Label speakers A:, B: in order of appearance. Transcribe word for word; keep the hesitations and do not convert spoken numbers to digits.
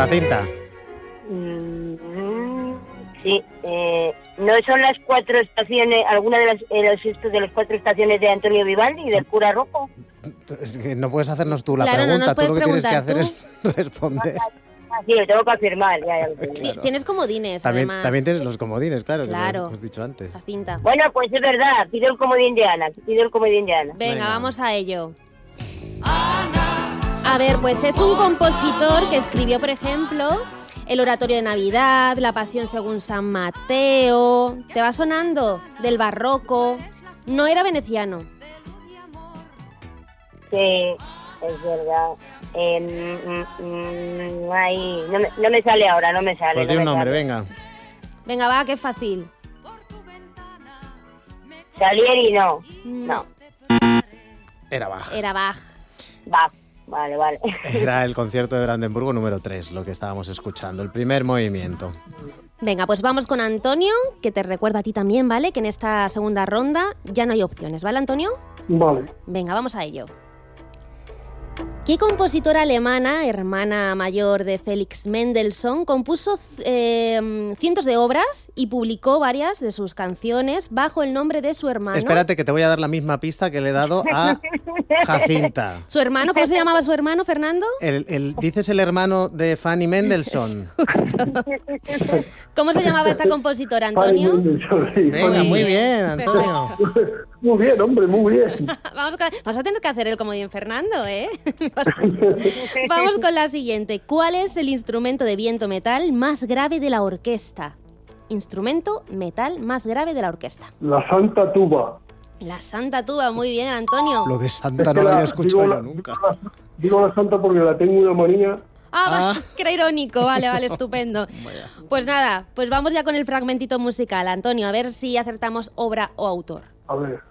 A: Jacinta.
B: Mm, sí, eh, ¿no son las cuatro estaciones, alguna de las, eh, los, de las cuatro estaciones de Antonio Vivaldi y del cura Rojo?
A: Es que no puedes hacernos tú la
C: Claro, no
A: pregunta,
C: nos
A: tú lo
C: puedes
A: que tienes que hacer
C: preguntar
A: es responder.
B: Ah, sí, lo tengo que afirmar. Ya, ya lo tengo.
A: Claro.
C: Tienes comodines,
A: También,
C: además.
A: también tienes los comodines, claro,
C: Claro.
A: que lo hemos dicho antes.
C: Jacinta.
B: Bueno, pues es verdad, pido el comodín de Ana, pido el comodín de Ana.
C: Venga,
A: Venga.
C: vamos a ello. A ver, pues es un compositor que escribió, por ejemplo, el Oratorio de Navidad, La Pasión según San Mateo. ¿Te va sonando? Del Barroco. No era veneciano.
B: Sí, es verdad. Eh, mm, mm, ay, no, me, no me sale ahora, no me sale.
A: Pues
B: no
A: di un
B: me
A: nombre,
B: sale.
A: venga.
C: Venga, va, qué fácil.
B: Salieri no, no,
A: Era Bach.
C: Era Bach.
B: va, vale, vale.
A: Era el concierto de Brandenburgo número tres, lo que estábamos escuchando, el primer movimiento.
C: Venga, pues vamos con Antonio, que te recuerda a ti también, ¿vale? Que en esta segunda ronda ya no hay opciones, ¿vale, Antonio?
D: Vale.
C: Venga, vamos a ello. ¿Qué compositora alemana, hermana mayor de Felix Mendelssohn, compuso eh, cientos de obras y publicó varias de sus canciones bajo el nombre de su hermano?
A: Espérate, que te voy a dar la misma pista que le he dado a Jacinta.
C: ¿Su hermano? ¿Cómo se llamaba su hermano, Fernando?
A: El, el, ¿Dices el hermano de Fanny Mendelssohn?
C: ¿Cómo se llamaba esta compositora, Antonio?
A: Venga, muy bien, Antonio.
D: Muy bien, hombre, muy bien.
C: Vamos, con- vamos a tener que hacer el comodín Fernando, ¿eh? Vamos con la siguiente. ¿Cuál es el instrumento de viento metal más grave de la orquesta? Instrumento metal más grave de la orquesta.
D: La Santa Tuba.
C: La Santa Tuba, muy bien, Antonio.
A: Lo de Santa no lo había escuchado
D: digo
A: yo
D: la,
A: nunca.
D: Digo la, digo la Santa porque la tengo una manía.
C: Ah, va-
A: Ah.
C: que era irónico, vale, vale, estupendo. Pues nada, pues vamos ya con el fragmentito musical. Antonio, a ver si acertamos obra o autor.
D: A ver.